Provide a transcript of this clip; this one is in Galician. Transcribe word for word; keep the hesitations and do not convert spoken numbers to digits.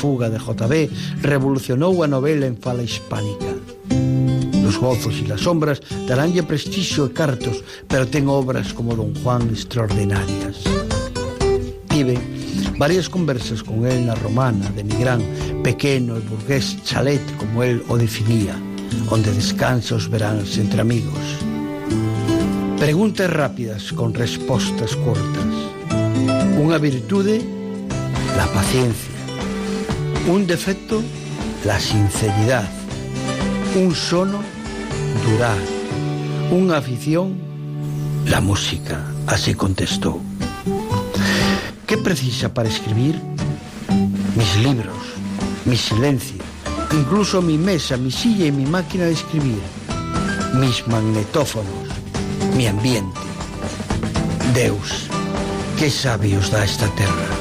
Fuga de J B revolucionou a novela en fala hispánica. Los gozos e las sombras daránlle prestixio e cartos, pero ten obras como Don Juan extraordinarias. Tive varias conversas con el na Romana de Nigrán, pequeno e burgués chalet, como el o definía, onde descansa os veráns entre amigos. Preguntas rápidas con respostas cortas. Unha virtude, la paciencia. Un defecto, la sinceridad. Un sono, durar. Unha afición, la música. Así contestou. ¿Qué precisa para escribir? Mis libros, mi silencio, incluso mi mesa, mi silla y mi máquina de escribir, mis magnetófonos, mi ambiente. Deus, que sabios da esta terra.